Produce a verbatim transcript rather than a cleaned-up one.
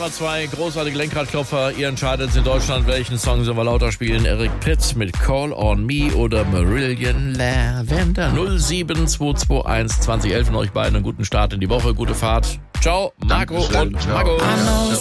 Nummer zwei, großartige Lenkradklopfer. Ihr entscheidet in Deutschland, welchen Song sollen wir lauter spielen. Eric Pitts mit Call on Me oder Marillion Lavender. null sieben zwei zwei eins zwanzig elf. Und euch beiden einen guten Start in die Woche, gute Fahrt. Ciao, Marco Dankeschön, und ciao. Marco.